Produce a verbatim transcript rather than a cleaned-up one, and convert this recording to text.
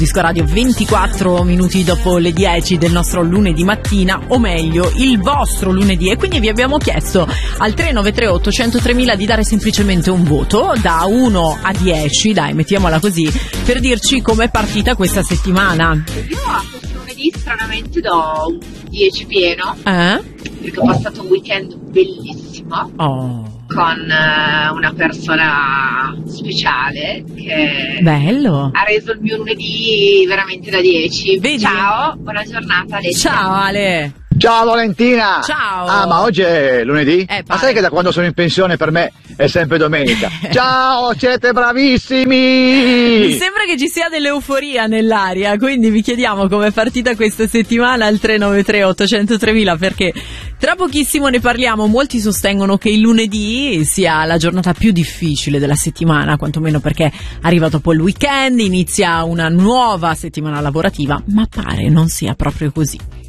Disco Radio, ventiquattro minuti dopo le dieci del nostro lunedì mattina, o meglio il vostro lunedì, e quindi vi abbiamo chiesto al tre nove tre otto zero zero tre mila di dare semplicemente un voto da uno a dieci, dai, mettiamola così, per dirci com'è partita questa settimana. Io a questo lunedì stranamente do un dieci pieno, Eh? perché ho passato un weekend bellissimo. Oh, con uh, una persona speciale che bello. ha reso il mio lunedì veramente da dieci. Vedi? Ciao, buona giornata Alessia. Ciao Ale. Ciao Valentina! Ciao. Ah, ma oggi è lunedì? Eh, ma pare. sai che da quando sono in pensione per me è sempre domenica? Ciao, siete bravissimi! Mi sembra che ci sia dell'euforia nell'aria, quindi vi chiediamo com'è partita questa settimana al tre nove tre otto zero zero tre mila, perché tra pochissimo ne parliamo. Molti sostengono che il lunedì sia la giornata più difficile della settimana, quantomeno perché arriva dopo il weekend, inizia una nuova settimana lavorativa, ma pare non sia proprio così.